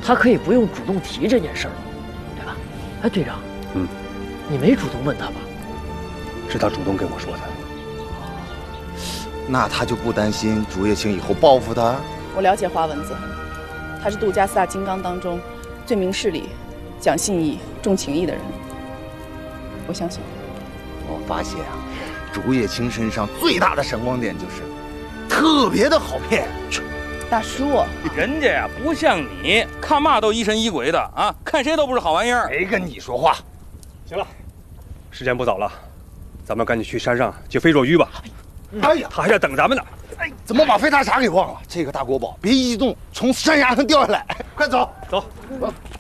他可以不用主动提这件事儿了，对吧？哎，队长，你没主动问他吧？ 是他主动跟我说的。 那他就不担心竹叶青以后报复他？ 我了解花蚊子，他是杜家四大金刚当中最明事理、讲信义、重情义的人。我相信。 我发现啊，竹叶青身上最大的闪光点就是特别的好骗。 大叔， 人家呀不像你，看嘛都疑神疑鬼的啊，看谁都不是好玩意儿。 没跟你说话。 行了，时间不早了，咱们赶紧去山上接飞若鱼吧。 哎呀， 他还在等咱们呢。 哎，怎么把飞大侠给忘了？这个大国宝，别一激动从山崖上掉下来。快走， 走。